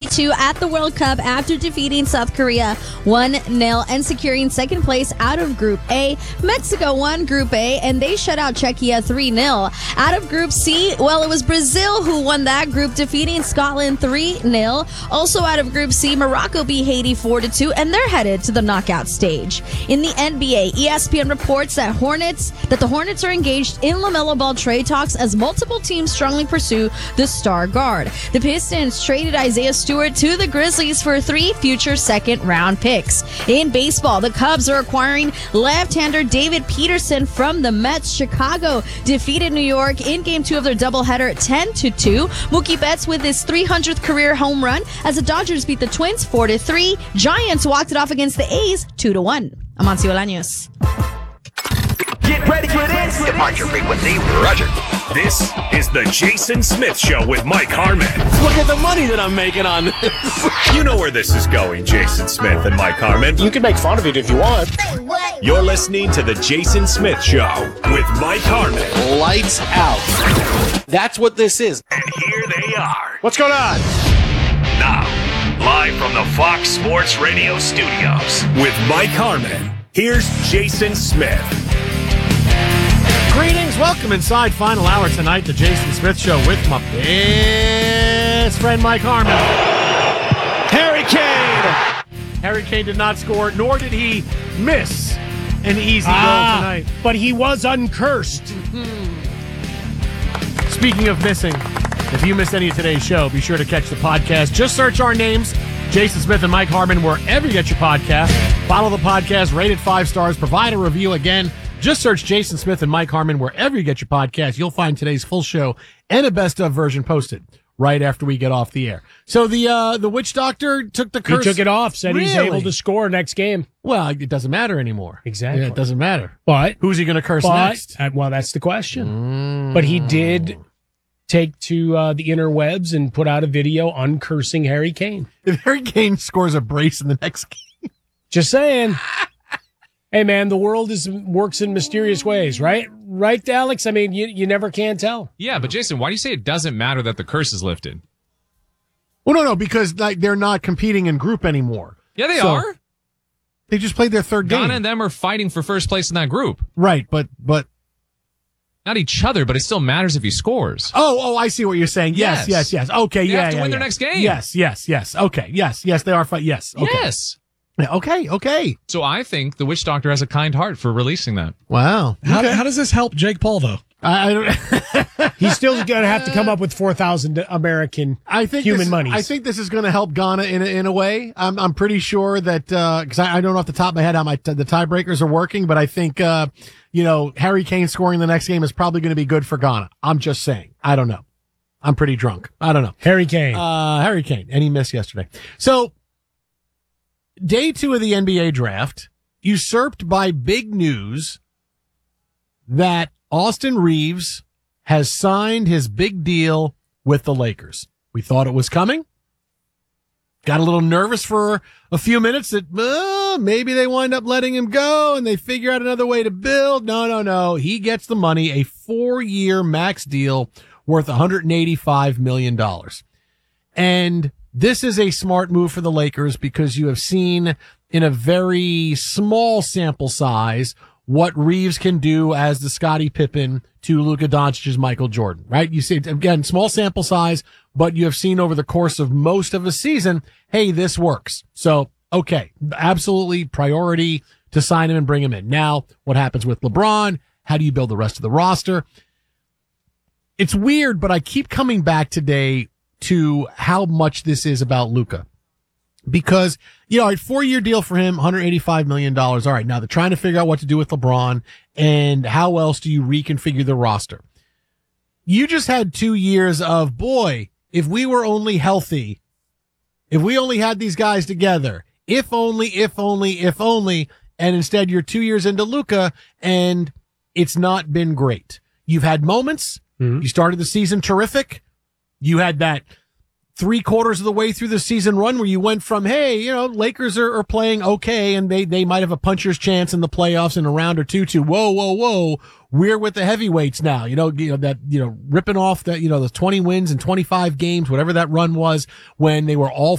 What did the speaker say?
2022 at the World Cup after defeating South Korea 1-0 and securing second place out of Group A. Mexico won Group A, and they shut out Czechia 3-0. Out of Group C, well, it was Brazil who won that group, defeating Scotland 3-0. Also out of Group C, Morocco beat Haiti 4-2, and they're headed to the knockout stage. In the NBA, ESPN reports that the Hornets are engaged in LaMelo Ball trade talks as multiple teams strongly pursue the star guard. The Pistons traded Isaiah Stewart to the Grizzlies for 3 future second-round picks. In baseball, the Cubs are acquiring left-hander David Peterson from the Mets. Chicago defeated New York in Game 2 of their doubleheader 10-2. Mookie Betts with his 300th career home run as the Dodgers beat the Twins 4-3. Giants walked it off against the A's 2-1. Amancio Bolaños. Get ready for this. Departure frequency, Roger. This is the Jason Smith Show with Mike Harmon. Look at the money that I'm making on this. You know where this is going, Jason Smith and Mike Harmon. You can make fun of it if you want. You're listening to the Jason Smith Show with Mike Harmon. Lights out. That's what this is. And here they are. What's going on? Now, live from the Fox Sports Radio studios with Mike Harmon. Here's Jason Smith. Greetings, welcome inside final hour tonight, the Jason Smith Show with my best friend Mike Harmon. Harry Kane. Harry Kane did not score, nor did he miss an easy goal tonight. But he was uncursed. Speaking of missing, if you missed any of today's show, be sure to catch the podcast. Just search our names, Jason Smith and Mike Harmon, wherever you get your podcast. Follow the podcast, rate it 5 stars, provide a review. Again, just search Jason Smith and Mike Harmon wherever you get your podcast. You'll find today's full show and a best of version posted right after we get off the air. So the witch doctor took the curse. He took it off, said he's Really? able to score next game. Well, it doesn't matter anymore. Exactly. Yeah, it doesn't matter. But Who's he going to curse next? well, that's the question. But he did take to the interwebs and put out a video uncursing Harry Kane. If Harry Kane scores a brace in the next game. Just saying. Hey, man, the world works in mysterious ways, right? Right, Alex? I mean, you never can tell. Yeah, but Jason, why do you say it doesn't matter that the curse is lifted? Well, no, because they're not competing in group anymore. Yeah, they are. They just played their third game. Ghana and them are fighting for first place in that group. Right, but Not each other, but it still matters if he scores. Oh, I see what you're saying. Yes. Okay, They have to win their next game. Yes. Okay, yes, they are fighting. Yes. Okay. Yes. Okay. So I think the witch doctor has a kind heart for releasing that. Wow. How Okay. does this help Jake Paul, though? I don't. He's still going to have to come up with 4,000 American human monies. I think this is going to help Ghana in a way. I'm pretty sure that because I don't know off the top of my head how the tiebreakers are working, but I think Harry Kane scoring the next game is probably going to be good for Ghana. I'm just saying. I don't know. I'm pretty drunk. I don't know. Harry Kane. Harry Kane, and he missed yesterday. So, day 2 of the NBA draft, usurped by big news that Austin Reeves has signed his big deal with the Lakers. We thought it was coming. Got a little nervous for a few minutes that maybe they wind up letting him go and they figure out another way to build. No. He gets the money, a 4-year max deal worth $185 million. And this is a smart move for the Lakers because you have seen in a very small sample size what Reeves can do as the Scottie Pippen to Luka Doncic's Michael Jordan, right? You see, again, small sample size, but you have seen over the course of most of a season, hey, this works. So, okay, absolutely priority to sign him and bring him in. Now, what happens with LeBron? How do you build the rest of the roster? It's weird, but I keep coming back today to how much this is about Luka. Because, a 4-year deal for him, $185 million. All right, now they're trying to figure out what to do with LeBron and how else do you reconfigure the roster. You just had 2 years of, boy, if we were only healthy, if we only had these guys together, if only, and instead you're 2 years into Luka and it's not been great. You've had moments. Mm-hmm. You started the season terrific. You had that 3/4 of the way through the season run where you went from, hey, Lakers are playing okay and they might have a puncher's chance in the playoffs in a round or two to whoa, we're with the heavyweights now. Ripping off the 20 wins and 25 games, whatever that run was when they were all